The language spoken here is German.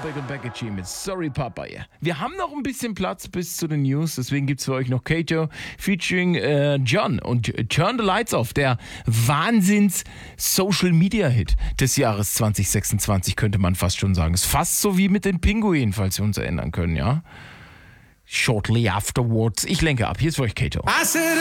Beck und Becky mit Sorry Papa. Ja. Wir haben noch ein bisschen Platz bis zu den News, deswegen gibt es für euch noch Kato featuring John und Turn the Lights Off, der Wahnsinns-Social-Media-Hit des Jahres 2026, könnte man fast schon sagen. Ist fast so wie mit den Pinguinen, falls wir uns erinnern können, ja. Shortly afterwards. Ich lenke ab. Hier ist für euch Kato.